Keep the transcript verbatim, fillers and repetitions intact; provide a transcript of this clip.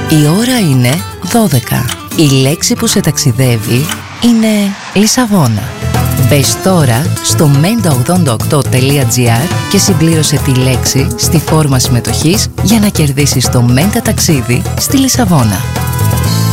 Η ώρα είναι δώδεκα. Η λέξη που σε ταξιδεύει είναι Λισαβόνα. Μπες τώρα στο μέντα ογδόντα οκτώ τελεία τζι άρ και συμπλήρωσε τη λέξη στη φόρμα συμμετοχής για να κερδίσεις το Μέντα ταξίδι στη Λισαβόνα.